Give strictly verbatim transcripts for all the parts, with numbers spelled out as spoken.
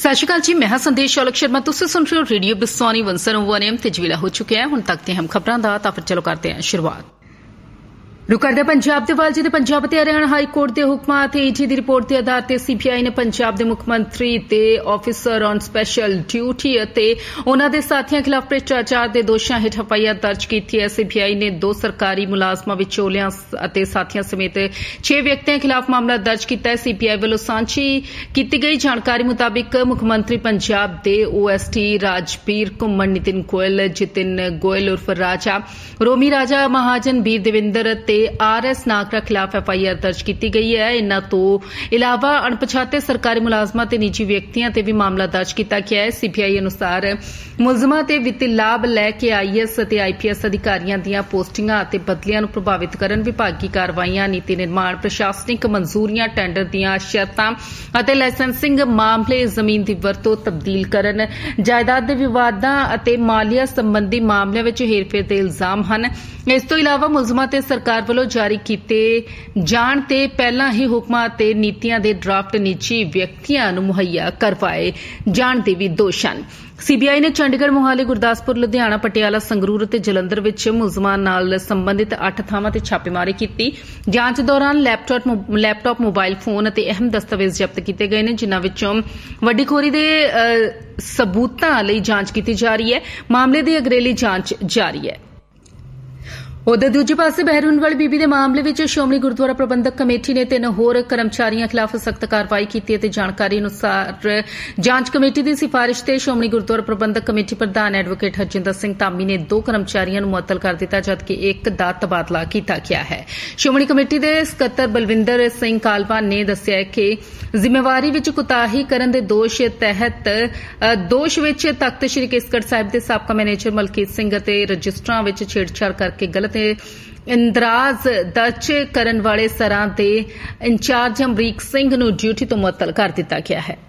सत श्री अकाल जी, मैं हां संदेश शौलक शर्मा। तुसीं सुन रहे हो रेडियो बिसौनी वन ज़ीरो वन एम ते जवेला हो चुके हैं। हुण तक ते हम खबरां दा तां फिर चलो करते हैं शुरुआत। रुक करदे पंजाब दे वाल जी दे पंजाब ते हरियाणा हाई कोर्ट दे हुक्मां ते ईडी दी रिपोर्ट दे आधार ते सीबीआई ने पंजाब दे मुख मंत्री ते ऑफिसर ऑन स्पैशल ड्यूटी अते उन्हां दे साथियां खिलाफ भ्रष्टाचार दे दोषां हेठ एफ आई आर दर्ज कीती है। सीबीआई ने दो सरकारी मुलाजमां विचोलियां अते साथियां समेत छे व्यक्तियों खिलाफ मामला दर्ज किया है। सीबीआई वालों सांझी की गई जानकारी मुताबिक मुख मंत्री पंजाब दे ओएसटी राजबीर घुम्मन, नितिन गोयल, जितिन गोयल उर्फ राजा, रोमी राजा महाजन, बीर देविंदर ते आर एस नागरा खिलाफ एफ आई आर दर्ज की गई है। इन्हां तो इलावा अणपछाते सरकारी मुलाजमां ते निजी व्यक्तियां ते भी मामला दर्ज किया गया है। सीबीआई अनुसार मुलजमां ते वित्ती लाभ लैके आई एस ते आई पी एस अधिकारियों दीआं पोस्टिंगां ते बदलियां नूं प्रभावित करन, विभागी कार्रवाईयां, नीति निर्माण, प्रशासनिक मंजूरियां, टेंडर दीआं शर्तां अते लाइसेंसिंग मामले, जमीन दी वरतों तब्दील करन, जायदाद दे विवादां अते मालिया संबंधी मामलिਆਂ ਵਿੱਚ हेरफेर ਦੇ इल्जाम ਹਨ। इस तो इलावा मुलजमां ते सरकार ਵੱਲੋਂ जारी ਕੀਤੇ ਜਾਣ ਤੇ ਪਹਿਲਾਂ ਹੀ ਹੁਕਮਾਂ ਅਤੇ ਨੀਤੀਆਂ ਦੇ ਡਰਾਫਟ ਨਿੱਜੀ ਵਿਅਕਤੀਆਂ ਨੂੰ ਮੁਹੱਈਆ ਕਰਵਾਏ ਜਾਣ ਦੇ ਵੀ ਦੋਸ਼ ਹਨ। सीबीआई ने चंडीगढ़, मोहाली, गुरदासपुर, लुधियाना, पटियाला, संगरूर ते जलंधर विच मुलजमां नाल संबंधित अठ थावां ते छापेमारी कीती। जांच दौरान लैपटॉप लैपटॉप मोबाइल फोन ते अहम दस्तावेज जब्त किए गए ने, जिन्हां विचों वड्डी खोरी दे सबूतां लई जांच की जा रही है। मामले दी अगरेली जांच जारी है। उधर दूजे पासे बहरून वाली बीबी के मामले में श्रोमणी गुरुद्वारा प्रबंधक कमेटी ने तीन होर कर्मचारियों खिलाफ सख्त कार्रवाई की है। जानकारी अनुसार जांच कमेटी की सिफारिश से श्रोमणी गुरुद्वारा प्रबंधक कमेटी प्रधान एडवोकेट हरजिंदर सिंह धामी ने दो कर्मचारियों को मुअत्तल कर दिता, जबकि एक का तबादला किया गया है। श्रोमणी कमेटी के सकत्तर बलविंदर सिंह कालवा ने दस्सिया कि जिम्मेवारी विच कुताही करन दे दोष तहत दोष विच तख्त श्री केसगढ़ साहिब के साबका मैनेजर मलकीत सिंह अते रजिस्टरां विच छेड़छाड़ करके गलत इंदराज दर्ज करन वाले सरां दे इंचार्ज अमरीक सिंह नूं ड्यूटी तो मुअत्तल कर दिता गया है।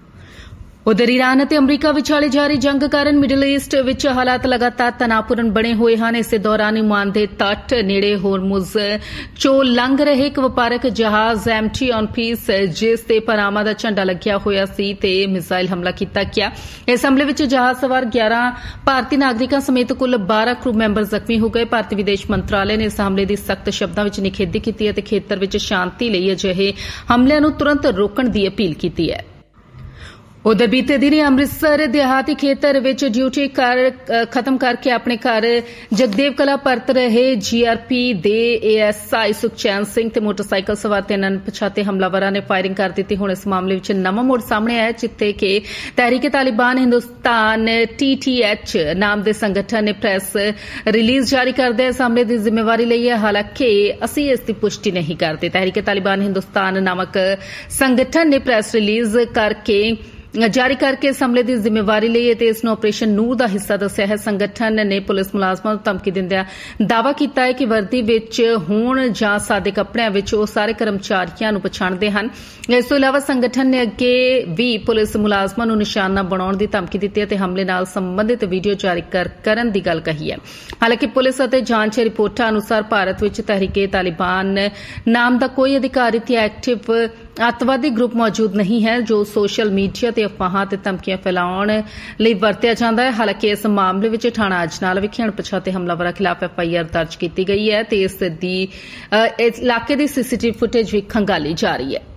उधर ईरान ਅਤੇ अमरीका विचाले जारी जंग कारण मिडल ईस्ट विच हालात लगातार तनावपूर्ण बने हुए हैं। इस दौरान ईमान दे तट नेड़े होरमुज चो लंघ रहे एक वपारक जहाज एमटी ऑन पीस, जिस ते पनामा दा झंडा लग्या होया सी ते मिसाइल हमला किया गया। इस हमले विच जहाज सवार ग्यारह भारतीय नागरिकों समेत कुल बारह क्रू मैंबर जख्मी हो गए। भारतीय विदेश मंत्रालय ने इस हमले की सख्त शब्दों में निखेधी की है ते खेतर विच शांति लई अजिहे हमलिਆਂ ਨੂੰ तुरंत रोकण की अपील की है। उधर बीते दिन अमृतसर देहाती खेतर विच ड्यूटी कर खत्म करके अपने घर जगदेव कला परत रहे जीआरपी दे एएसआई सुखचैन सिंह ते मोटरसाइकिल सवार तीन अणपछाते हमलावरां ने फायरिंग कर दी। हुण इस मामले विच नवां मोड़ सामने आया, जिथे कि तहरीक तालिबान हिंदुस्तान टीटीएच नाम के संगठन ने प्रेस रिलीज जारी करदे इस हमले की जिम्मेवारी लई है। हालांकि असीं इसकी पुष्टि नहीं करते। तहरीक तालिबान हिंदुस्तान नामक संगठन ने प्रेस रिलीज करके जारी करके इस हमले की जिम्मेवारी ली है। इस ऑपरेशन नूर का हिस्सा दस्सिया है। संगठन ने पुलिस मुलाजमां नूं धमकी दिंदिआं दावा किया है कि वर्दी विच होण जां सादे कपड़िਆਂ विच ਉਹ ਸਾਰੇ कर्मचारियों ਨੂੰ पछाणदे ਹਨ। इस तो इलावा संगठन ने अगे भी पुलिस मुलाजमां नूं निशाना बनाउण दी धमकी दित्ती है ते हमले नाल संबंधित वीडियो जारी करन दी गल कही है। हालांकि पुलिस अते जांच रिपोर्टां अनुसार भारत विच तहरीके तालिबान नाम का कोई अधिकारित या एक्टिव अतवादी ग्रुप मौजूद नहीं है, जो सोशल मीडिया ते अफवाहां ते धमकियां फैलाउण लई वरतिया जांदा है। हालांकि इस मामले विच थाणा अजनाला विखे अणपछाते हमलावरां खिलाफ एफ आई आर दर्ज की गई है ते इस दी इस इलाके की सीसीटीवी फुटेज भी खंगाली जा रही है।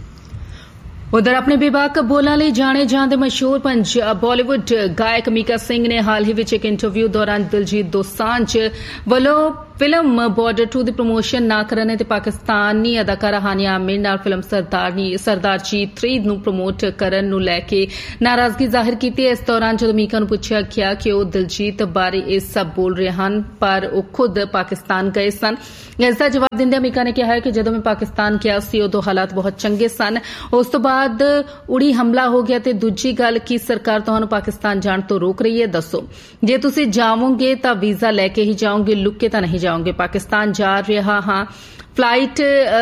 उधर अपने बेबाक बोलां लई जाने जांदे मशहूर पंजाब बॉलीवुड गायक मीका सिंह ने हाल ही विच एक इंटरव्यू दौरान दिलजीत दोसांझ वल्लों film border to the promotion ना करने ते पाकिस्तानी अदाकारा हानिया आमिर नाल फिल्म सरदारनी सरदारजी थ्री नूं प्रमोट करन नूं लैके नाराजगी जाहिर की। इस दौरान जदों मीका नूं पुछया गया कि वह दिलजीत बारे ये सब बोल रहे हैं, पर वह खुद पाकिस्तान गए सन। इसका जवाब दिंदे मीका ने कहा है कि जदों मैं पाकिस्तान गया सी उदों हालात बहुत चंगे सन, उस तो बाद उड़ी हमला हो गया। ते दूजी गल की सरकार तुहानूं पाकिस्तान जाण तो रोक रही है, दसो जे तुसीं जावोगे तां वीज़ा लैके ही जाओगे, लुक के तां नहीं जाओगे। पाकिस्तान जा रहा हाँ, फ्लाइट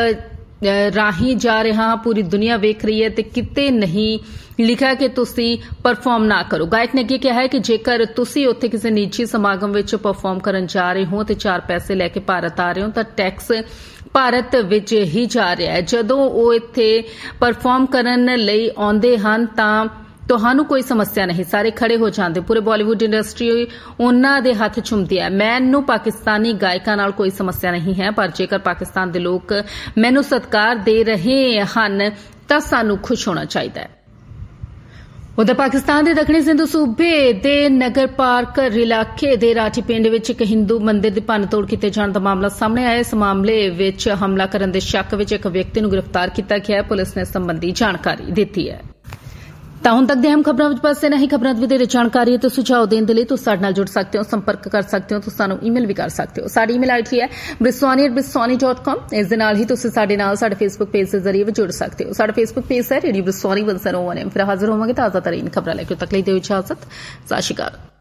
राही जा रहा हाँ, पूरी दुनिया वेख रही है ते किते नहीं लिखा कि तुसी परफॉर्म ना करो। गायक ने अगे कहा है कि जेकर तुसी उत्थे किसी निजी समागम विच परफॉर्म करन जा रहे हो ते चार पैसे लैके भारत आ रहे हो तां टैक्स भारत विच ही जा रहा है। जदों वो इत्थे परफॉर्म करन लई आउंदे हन तां ਤੁਹਾਨੂੰ ਕੋਈ ਸਮੱਸਿਆ ਨਹੀਂ, ਸਾਰੇ ਖੜੇ ਹੋ ਜਾਂਦੇ। ਪੂਰੇ ਬਾਲੀਵੁੱਡ ਇੰਡਸਟਰੀ ਉਹਨਾਂ ਦੇ ਹੱਥ ਚੁੰਮਦੀ ਹੈ। ਮੈਨੂੰ ਪਾਕਿਸਤਾਨੀ ਗਾਇਕਾਂ ਨਾਲ ਕੋਈ ਸਮੱਸਿਆ ਨਹੀਂ ਹੈ, ਪਰ ਜੇਕਰ ਪਾਕਿਸਤਾਨ ਦੇ ਲੋਕ ਮੈਨੂੰ ਸਤਿਕਾਰ ਦੇ ਰਹੇ ਹਨ ਤਾਂ ਸਾਨੂੰ ਖੁਸ਼ ਹੋਣਾ ਚਾਹੀਦਾ ਹੈ। उधर पाकिस्तान के दक्षिणी सिंधु सूबे के नगर पार्कर इलाके के राठी पिंड में एक हिंदू मंदिर की भन्न तोड़ किए जाने का मामला सामने आया। इस मामले में हमला करने के शक में एक व्यक्ति को गिरफ्तार किया गया है। पुलिस ने संबंधी जानकारी दी है। तो हुण तक दे हम खबरों में बस इन्ना ही। खबरों की वधेरे जानकारी तो सुझाव देने के लिए तुसीं साडे नाल जुड़ सकते हो, संपर्क कर सकते हो, तुसीं सानूं ईमेल भी कर सकते हो। साडी ईमेल आईडी है Biswani eight Biswani dot com. इस दे नाल ही तुसीं साडे नाल साडे फेसबुक पेज के जरिए भी जुड़ सकते हो। साडा फेसबुक पेज है radio Biswani one zero one M. फिर हाजिर होवांगे ताज़ा तरीन खबरां लैके। तक लई दिओ इजाजत। सत श्री अकाल।